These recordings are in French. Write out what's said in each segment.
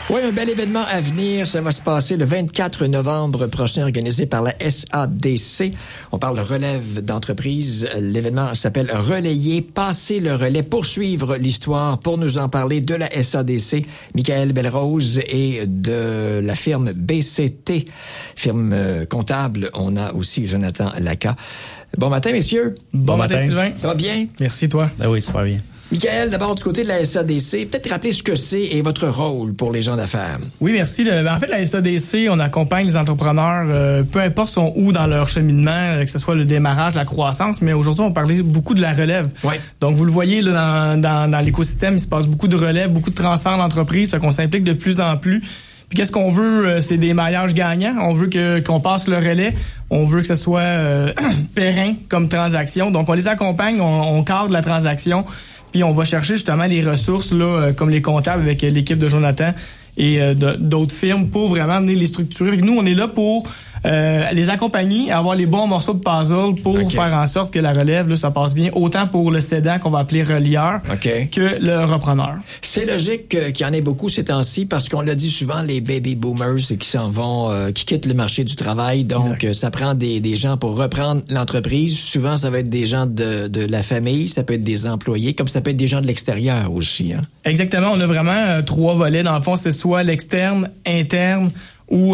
Oui, un bel événement à venir. Ça va se passer le 24 novembre prochain, organisé par la SADC. On parle de relève d'entreprise. L'événement s'appelle Relayer, passer le relais, poursuivre l'histoire. Pour nous en parler de la SADC, Michael Belrose et de la firme BCT, firme comptable. On a aussi Jonathan Laca. Bon matin, messieurs. Bon matin, Sylvain. Ça va bien? Merci, toi. Ben oui, super bien. Michael, d'abord du côté de la SADC, peut-être rappeler ce que c'est et votre rôle pour les gens d'affaires. Oui, merci. En fait, la SADC, on accompagne les entrepreneurs, peu importe sont où dans leur cheminement, que ce soit le démarrage, la croissance, mais aujourd'hui, on parlait beaucoup de la relève. Ouais. Donc, vous le voyez là, dans l'écosystème, il se passe beaucoup de relève, beaucoup de transferts d'entreprise, fait qu'on s'implique de plus en plus. Puis qu'est-ce qu'on veut? C'est des maillages gagnants. On veut qu'on passe le relais. On veut que ce soit périn comme transaction. Donc, on les accompagne, on cadre la transaction. Puis on va chercher justement les ressources là, comme les comptables avec l'équipe de Jonathan et d'autres firmes pour vraiment venir les structurer. Nous, on est là pour les accompagner, avoir les bons morceaux de puzzle pour faire en sorte que la relève, là, ça passe bien, autant pour le cédant qu'on va appeler relieur que le repreneur. C'est logique qu'il y en ait beaucoup ces temps-ci parce qu'on l'a dit souvent, les baby boomers qui s'en vont, qui quittent le marché du travail. Donc, ça prend des gens pour reprendre l'entreprise. Souvent, ça va être des gens de la famille, ça peut être des employés, comme ça peut être des gens de l'extérieur aussi. Hein? Exactement. On a vraiment 3 volets. Dans le fond, c'est soit l'externe, interne, ou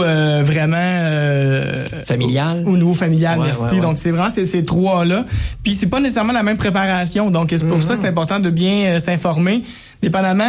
vraiment familial au niveau familial, ouais, merci. Ouais. Donc c'est vraiment ces 3-là. Puis c'est pas nécessairement la même préparation. Donc c'est pour ça c'est important de bien s'informer. Dépendamment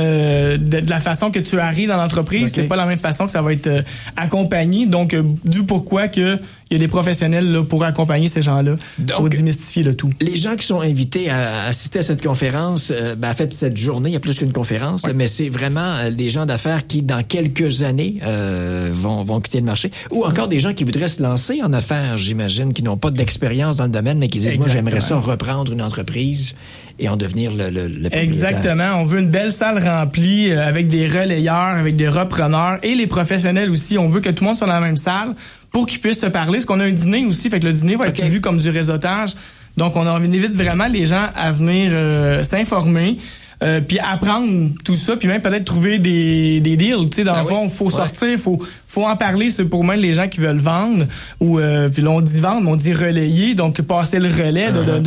de la façon que tu arrives dans l'entreprise, c'est pas la même façon que ça va être accompagné. Donc du pourquoi que il y a des professionnels là pour accompagner ces gens-là pour démystifier le tout. Les gens qui sont invités à assister à cette conférence, en fait cette journée, il y a plus qu'une conférence, mais c'est vraiment des gens d'affaires qui dans quelques années vont quitter le marché, ou encore des gens qui voudraient se lancer en affaires, j'imagine, qui n'ont pas d'expérience dans le domaine, mais qui disent moi j'aimerais ça reprendre une entreprise et en devenir le propriétaire. Exactement. On veut une belle salle remplie avec des relayeurs, avec des repreneurs et les professionnels aussi. On veut que tout le monde soit dans la même salle pour qu'ils puissent se parler. Parce qu'on a un dîner aussi, fait que le dîner va être vu comme du réseautage. Donc, on invite vraiment les gens à venir s'informer. Puis apprendre tout ça, puis même peut-être trouver des deals. Tu sais, dans le fond, faut sortir, faut en parler. C'est pour même les gens qui veulent vendre. Ou puis là, on dit vendre, mais on dit relayer. Donc passer le relais.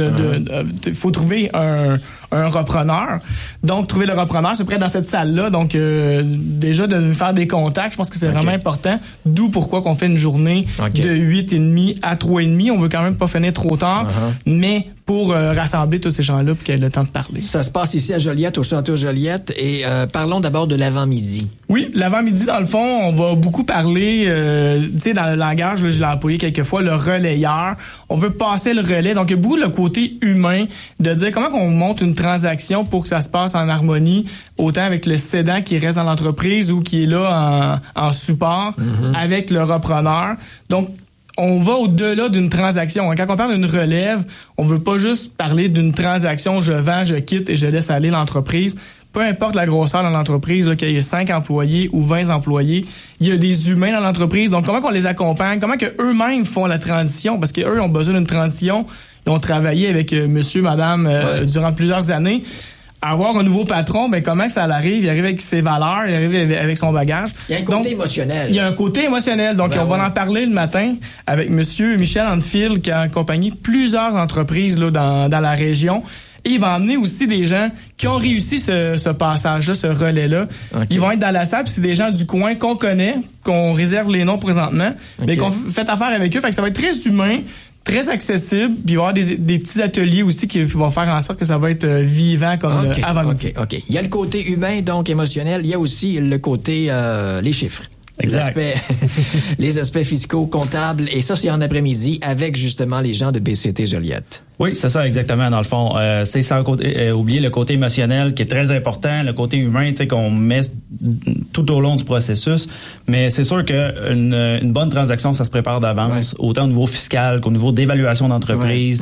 Faut trouver un repreneur. Donc trouver le repreneur, c'est près dans cette salle-là. Donc déjà de faire des contacts, je pense que c'est vraiment important. D'où pourquoi qu'on fait une journée de 8h30 à 3h30. On veut quand même pas finir trop tard, mais pour rassembler tous ces gens-là pour qu'il y ait le temps de parler. Ça se passe ici à Joliette, au Château Joliette, et parlons d'abord de l'avant-midi. Oui, l'avant-midi, dans le fond, on va beaucoup parler, tu sais, dans le langage, là, je l'ai employé quelques fois, le relayeur. On veut passer le relais, donc il y a beaucoup le côté humain, de dire comment on monte une transaction pour que ça se passe en harmonie, autant avec le cédant qui reste dans l'entreprise ou qui est là en support, avec le repreneur. Donc, on va au-delà d'une transaction. Quand on parle d'une relève, on veut pas juste parler d'une transaction, je vends, je quitte et je laisse aller l'entreprise. Peu importe la grosseur de l'entreprise, qu'il y ait 5 employés ou 20 employés, il y a des humains dans l'entreprise. Donc, comment qu'on les accompagne? Comment que eux-mêmes font la transition? Parce qu'eux ont besoin d'une transition. Ils ont travaillé avec monsieur, madame durant plusieurs années. Avoir un nouveau patron, ben comment ça arrive? Il arrive avec ses valeurs, il arrive avec son bagage. Il y a un côté émotionnel. Il y a un côté émotionnel. Donc, on va en parler le matin avec monsieur Michel Anfield qui a accompagné plusieurs entreprises là, dans la région. Et il va emmener aussi des gens qui ont réussi ce passage-là, ce relais-là. Ils vont être dans la salle, puis c'est des gens du coin qu'on connaît, qu'on réserve les noms présentement, mais qu'on fait affaire avec eux. Fait que ça va être très humain, très accessible, puis il va y avoir des petits ateliers aussi qui vont faire en sorte que ça va être vivant comme avant-midi. Il y a le côté humain, donc émotionnel. Il y a aussi le côté les chiffres. Exact. Les aspects fiscaux, comptables, et ça, c'est en après-midi avec justement les gens de BCT Joliette. Oui, c'est ça exactement dans le fond. C'est sans oublier le côté émotionnel qui est très important, le côté humain, tu sais qu'on met tout au long du processus. Mais c'est sûr que une bonne transaction, ça se prépare d'avance, autant au niveau fiscal qu'au niveau d'évaluation d'entreprise,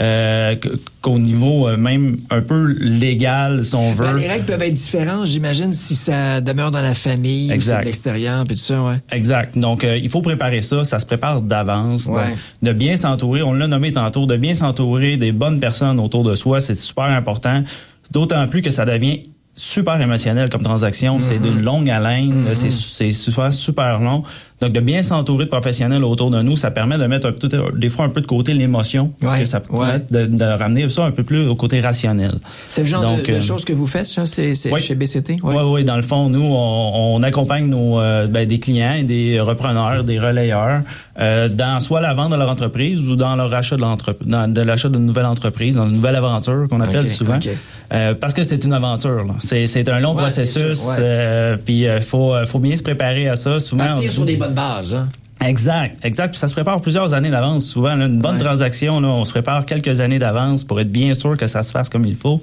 qu'au niveau même un peu légal, si on veut. Les règles peuvent être différentes, j'imagine, si ça demeure dans la famille, ou c'est de l'extérieur, puis tout ça, Exact. Donc il faut préparer ça se prépare d'avance, de bien s'entourer. On l'a nommé tantôt, de bien s'entourer des bonnes personnes autour de soi, c'est super important. D'autant plus que ça devient super émotionnel comme transaction. C'est d'une longue haleine. C'est souvent super long. Donc, de bien s'entourer de professionnels autour de nous, ça permet de mettre des fois un peu de côté l'émotion. Que ça permet de ramener ça un peu plus au côté rationnel. C'est le genre de choses que vous faites, ça? C'est chez BCT? Oui. Dans le fond, nous, on accompagne des clients et des repreneurs, des relayeurs, dans soit la vente de leur entreprise ou dans leur achat de l'achat d'une nouvelle entreprise, dans une nouvelle aventure qu'on appelle souvent. Parce que c'est une aventure, là. C'est un long processus. Puis faut bien se préparer à ça. Souvent, partir sur des bonnes bases, hein? Exact. Puis ça se prépare plusieurs années d'avance. Souvent, là, une bonne transaction, là, on se prépare quelques années d'avance pour être bien sûr que ça se fasse comme il faut.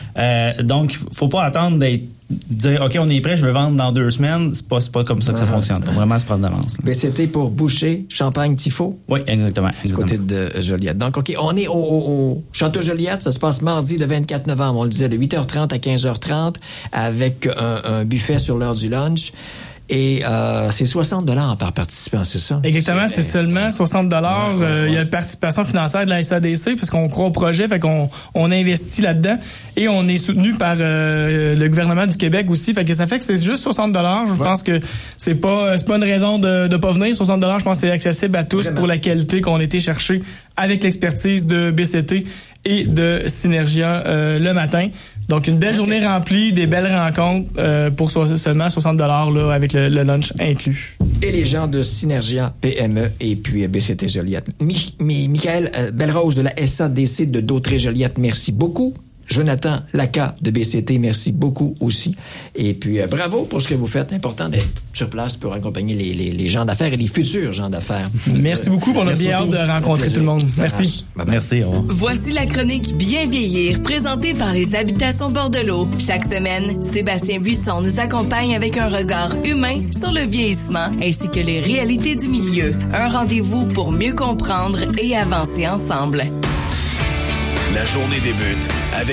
Donc, faut pas attendre dire OK, on est prêt, je vais vendre dans 2 semaines. C'est pas comme ça que ça fonctionne. Faut vraiment se prendre d'avance. Mais c'était pour Boucher, Champagne, Tifo. Oui, exactement. Du côté de Joliette. Donc, OK, on est au Château Joliette. Ça se passe mardi le 24 novembre. On le disait de 8h30 à 15h30 avec un buffet sur l'heure du lunch. Et c'est 60 $ par participant, c'est ça? Exactement, c'est seulement 60 $. Il y a la participation financière de la SADC parce qu'on croit au projet, fait qu'on investit là-dedans et on est soutenu par le gouvernement du Québec aussi, fait que ça fait que c'est juste 60 $. Je pense que c'est pas une raison de pas venir. 60 $, je pense que c'est accessible à tous. Vraiment. Pour la qualité qu'on a été chercher avec l'expertise de BCT et de Synergia le matin. Donc, une belle journée remplie, des belles rencontres pour seulement 60 $ là, avec le lunch inclus. Et les gens de Synergia PME et puis BCT Joliette. Michael Belrose de la SADC de Dautrey-Joliette, merci beaucoup. Jonathan Lacas de BCT, merci beaucoup aussi. Et puis, bravo pour ce que vous faites. Important d'être sur place pour accompagner les gens d'affaires et les futurs gens d'affaires. Merci beaucoup. On a bien hâte de rencontrer tout le monde. Merci. Merci. Voici la chronique Bien vieillir, présentée par les Habitations Bordelot. Chaque semaine, Sébastien Buisson nous accompagne avec un regard humain sur le vieillissement ainsi que les réalités du milieu. Un rendez-vous pour mieux comprendre et avancer ensemble. La journée débute avec